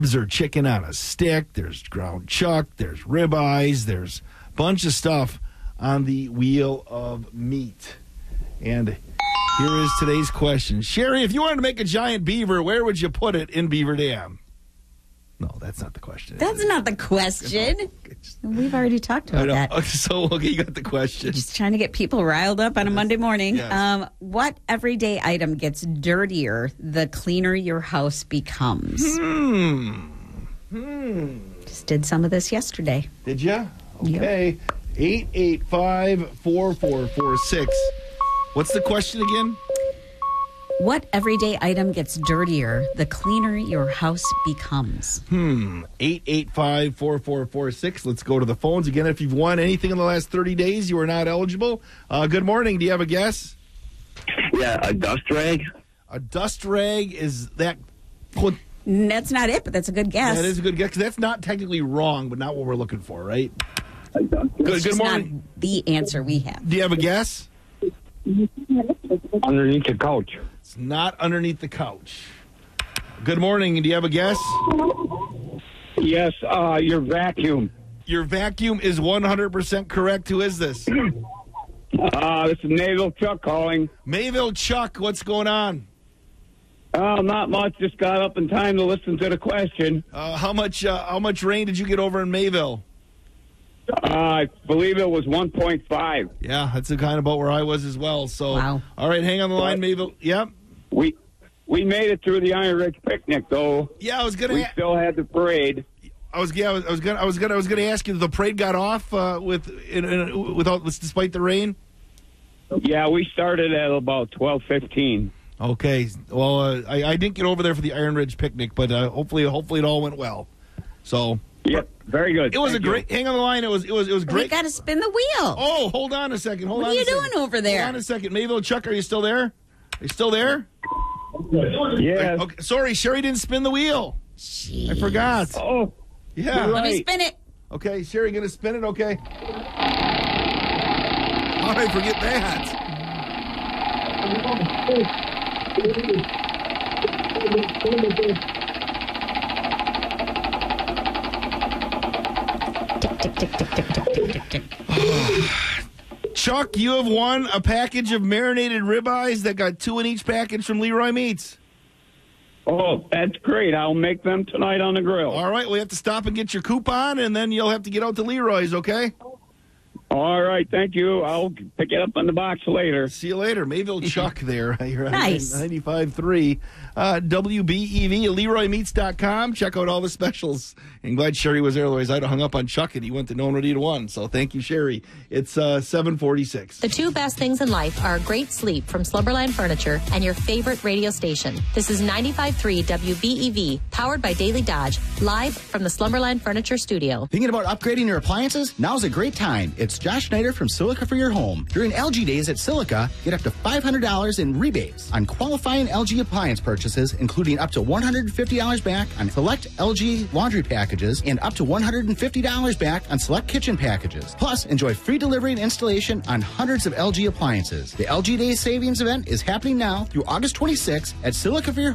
or chicken on a stick. There's ground chuck. There's ribeyes. There's a bunch of stuff on the wheel of meat. And here is today's question. Sherry, if you wanted to make a giant beaver, where would you put it in Beaver Dam? No, that's not the question. That's not the question. We've already talked about that. Okay, so, you got the question. Just trying to get people riled up on a Monday morning. Yes. What everyday item gets dirtier the cleaner your house becomes? Just did some of this yesterday. Did you? Okay. Yep. 885-4446. What's the question again? What everyday item gets dirtier the cleaner your house becomes? 885-4446. Let's go to the phones. Again, if you've won anything in the last 30 days, you are not eligible. Good morning. Do you have a guess? Yeah, a dust rag. A dust rag, is that... That's not it, but that's a good guess. That is a good guess, because that's not technically wrong, but not what we're looking for, right? Good morning. Not the answer we have. Do you have a guess? Underneath the couch. It's not underneath the couch. Good morning. Do you have a guess? Yes, your vacuum. Your vacuum is 100% correct. Who is this? This is Mayville Chuck calling. Mayville Chuck, what's going on? Not much. Just got up in time to listen to the question. How much rain did you get over in Mayville? I believe it was 1.5. Yeah, that's the kind of boat where I was as well. So, wow. All right, hang on the line, Mayville. Yep. We made it through the Iron Ridge picnic, though. Yeah, I was gonna. We still had the parade. I was gonna ask you. The parade got off despite the rain. Yeah, we started at about 12:15. Okay. Well, I didn't get over there for the Iron Ridge picnic, but hopefully it all went well. So. Yep, very good. It was great. Hang on the line. It was great. We got to spin the wheel. Oh, hold on a second. What are you doing over there? Hold on a second. Mayville Chuck, are you still there? Are you still there? Yeah. Okay. Sorry, Sherry didn't spin the wheel. Jeez. I forgot. Oh, yeah. Right. Let me spin it. Okay, Sherry, gonna spin it. Okay. How did I forget that? Tick, tick, tick, tick, tick, tick, tick, tick. Chuck, you have won a package of marinated ribeyes that got 2 in each package from Leroy Meats. Oh, that's great. I'll make them tonight on the grill. All right, we have to stop and get your coupon, and then you'll have to get out to Leroy's, okay? All right, thank you. I'll pick it up in the box later. See you later. Mayville Chuck there. You're on Nice. 95.3 WBEV, LeroyMeats.com. Check out all the specials. And glad Sherry was there, otherwise I'd have hung up on Chuck and he went to No One Ready to One. So thank you, Sherry. It's 7:46. The two best things in life are great sleep from Slumberland Furniture and your favorite radio station. This is 95.3 WBEV, powered by Daily Dodge, live from the Slumberland Furniture studio. Thinking about upgrading your appliances? Now's a great time. It's Josh Schneider from Silica for your home. During LG Days at Silica, get up to $500 in rebates on qualifying LG appliance purchases, including up to $150 back on select LG laundry packages and up to $150 back on select kitchen packages. Plus, enjoy free delivery and installation on hundreds of LG appliances. The LG Days Savings event is happening now through August 26th at Silica for your